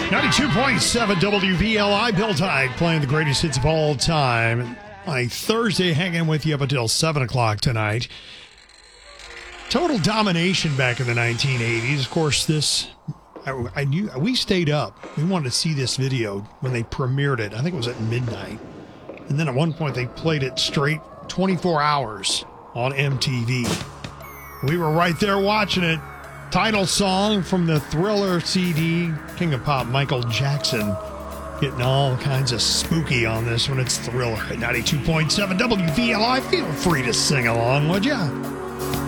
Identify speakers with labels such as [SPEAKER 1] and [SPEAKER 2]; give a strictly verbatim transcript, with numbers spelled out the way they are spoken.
[SPEAKER 1] ninety-two point seven W V L I, Bill Tide playing the greatest hits of all time. On a Thursday, hanging with you up until seven o'clock tonight. Total domination back in the nineteen eighties. Of course, this, I, I knew, we stayed up. We wanted to see this video when they premiered it. I think it was at midnight. And then at one point, they played it straight twenty-four hours on M T V. We were right there watching it. Title song from the Thriller C D, King of Pop, Michael Jackson, getting all kinds of spooky on this one. It's Thriller at ninety-two point seven W V L I. Feel free to sing along, would ya?